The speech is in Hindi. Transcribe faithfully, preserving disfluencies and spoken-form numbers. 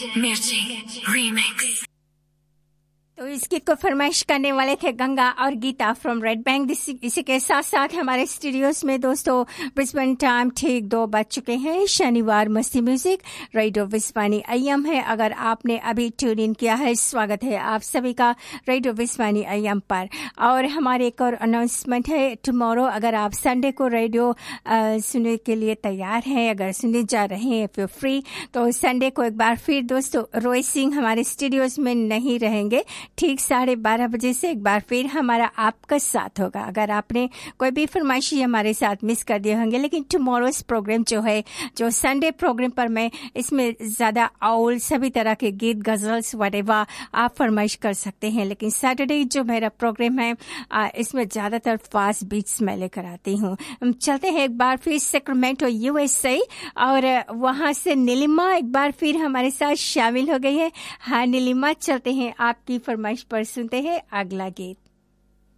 मिर्ची रीमिक्स। तो इस गीत को फरमाइश करने वाले थे गंगा और गीता फ्रॉम रेड बैंक। इसी के साथ साथ हमारे स्टूडियोज में दोस्तों ब्रिस्बेन टाइम ठीक दो बज चुके हैं। शनिवार मस्ती म्यूजिक रेडियो विस्वानी अय्यम है। अगर आपने अभी ट्यून इन किया है, स्वागत है आप सभी का रेडियो विस्वानी अय्यम पर। और हमारे एक और अनाउंसमेंट है, टुमारो अगर आप संडे को रेडियो सुनने के लिए तैयार हैं, अगर सुनने जा रहे हैं फिर फ्री, तो संडे को एक बार फिर दोस्तों रोहित सिंह हमारे स्टूडियोज में नहीं रहेंगे। ठीक साढ़े बारह बजे से एक बार फिर हमारा आपका साथ होगा। अगर आपने कोई भी फरमाइशी हमारे साथ मिस कर दिए होंगे, लेकिन टुमारोज प्रोग्राम जो है, जो संडे प्रोग्राम पर मैं इसमें ज़्यादा आउल सभी तरह के गीत गज़ल्स वटेवर आप फरमाइश कर सकते हैं। लेकिन सैटरडे जो मेरा प्रोग्राम है इसमें ज़्यादातर फास्ट बीट्स मैं लेकर आती हूँ। चलते हैं एक बार फिर सैक्रामेंटो यूएसए, और वहाँ से नीलिमा एक बार फिर हमारे साथ शामिल हो गई है। हाँ नीलिमा, चलते हैं आपकी फरमाइश पर, सुनते हैं अगला गीत।